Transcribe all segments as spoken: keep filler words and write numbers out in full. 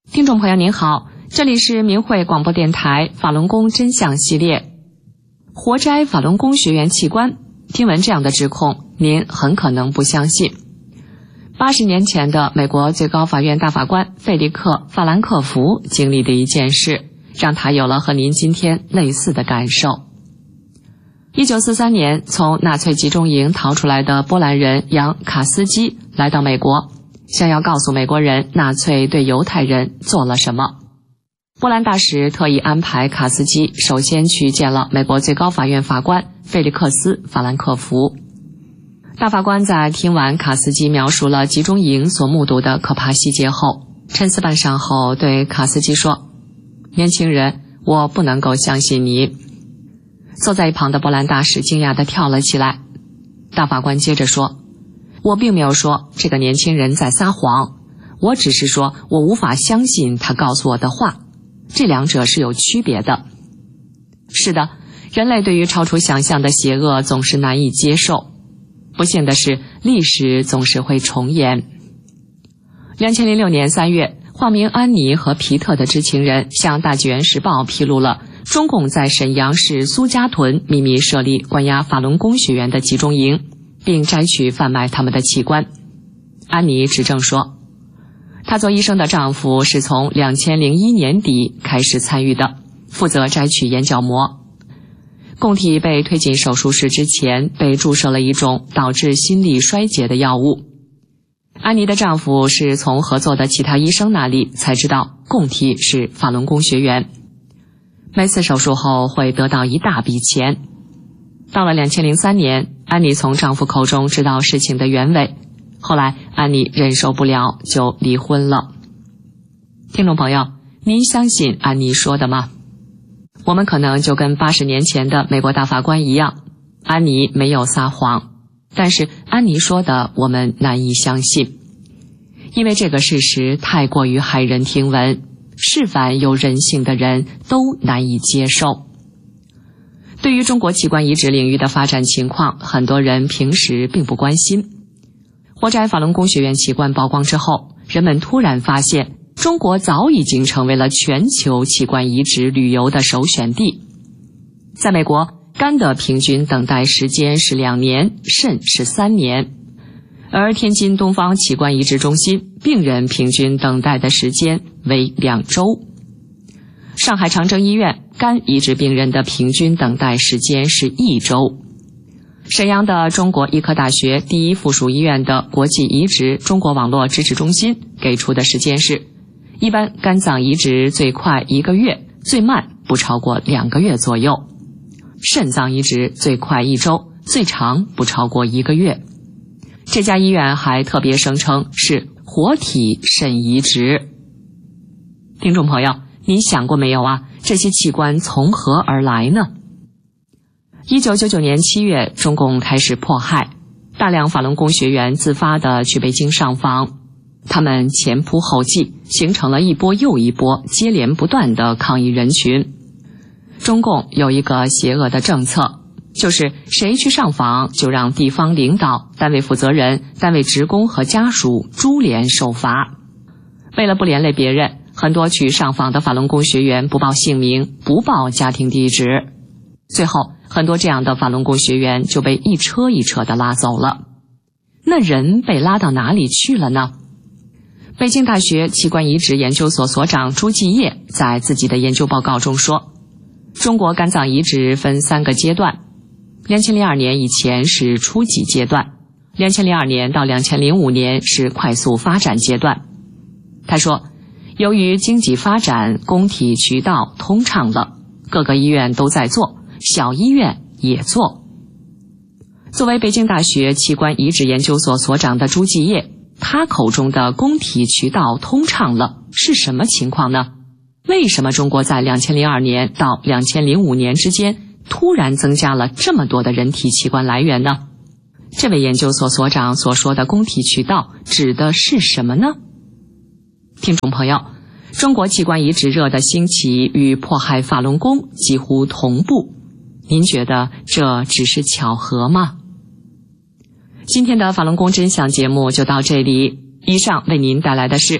听众朋友您好，这里是明慧广播电台法轮功真相系列。活摘法轮功学员器官，听闻这样的指控，您很可能不相信。八十年前的美国最高法院大法官费利克·法兰克福经历的一件事，让他有了和您今天类似的感受。一九四三年，从纳粹集中营逃出来的波兰人杨·卡斯基来到美国，想要告诉美国人纳粹对犹太人做了什么。波兰大使特意安排卡斯基首先去见了美国最高法院法官费利克斯·法兰克福。大法官在听完卡斯基描述了集中营所目睹的可怕细节后，沉思半晌后对卡斯基说：年轻人，我不能够相信你。坐在一旁的波兰大使惊讶地跳了起来。大法官接着说：我并没有说这个年轻人在撒谎，我只是说我无法相信他告诉我的话，这两者是有区别的。是的，人类对于超出想象的邪恶总是难以接受。不幸的是，历史总是会重演。二零零六年三月，化名安妮和皮特的知情人向大纪元时报披露了中共在沈阳市苏家屯秘密设立关押法轮功学员的集中营，并摘取贩卖他们的器官。安妮指证说，她做医生的丈夫是从二零零一年底开始参与的，负责摘取眼角膜。供体被推进手术室之前，被注射了一种导致心力衰竭的药物。安妮的丈夫是从合作的其他医生那里才知道供体是法轮功学员。每次手术后会得到一大笔钱。到了二零零三年，安妮从丈夫口中知道事情的原委，后来安妮忍受不了就离婚了。听众朋友，您相信安妮说的吗？我们可能就跟八十年前的美国大法官一样，安妮没有撒谎，但是安妮说的我们难以相信，因为这个事实太过于骇人听闻，是凡有人性的人都难以接受。对于中国器官移植领域的发展情况，很多人平时并不关心。活摘法轮功学员器官曝光之后，人们突然发现中国早已经成为了全球器官移植旅游的首选地。在美国，肝的平均等待时间是两年，肾是三年，而天津东方器官移植中心病人平均等待的时间为两周。上海长征医院肝移植病人的平均等待时间是一周。沈阳的中国医科大学第一附属医院的国际移植中国网络支持中心给出的时间是，一般肝脏移植最快一个月，最慢不超过两个月左右；肾脏移植最快一周，最长不超过一个月。这家医院还特别声称是活体肾移植。听众朋友，您想过没有啊？这些器官从何而来呢？一九九九年七月，中共开始迫害，大量法轮功学员自发地去北京上访，他们前仆后继，形成了一波又一波接连不断的抗议人群。中共有一个邪恶的政策，就是谁去上访就让地方领导、单位负责人、单位职工和家属株连受罚。为了不连累别人，很多去上访的法轮功学员不报姓名，不报家庭地址，最后很多这样的法轮功学员就被一车一车地拉走了。那人被拉到哪里去了呢？北京大学器官移植研究所所长朱继业在自己的研究报告中说，中国肝脏移植分三个阶段，二零零二年以前是初级阶段，二零零二年到二零零五年是快速发展阶段。他说，由于经济发展，供体渠道通畅了，各个医院都在做，小医院也做。作为北京大学器官移植研究所所长的朱继业，他口中的供体渠道通畅了是什么情况呢？为什么中国在二零零二年到二零零五年之间突然增加了这么多的人体器官来源呢？这位研究所所长所说的供体渠道指的是什么呢？听众朋友，中国器官移植热的兴起与迫害法轮功几乎同步，您觉得这只是巧合吗？今天的法轮功真相节目就到这里，以上为您带来的是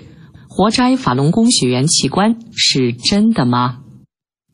活摘法轮功学员器官是真的吗？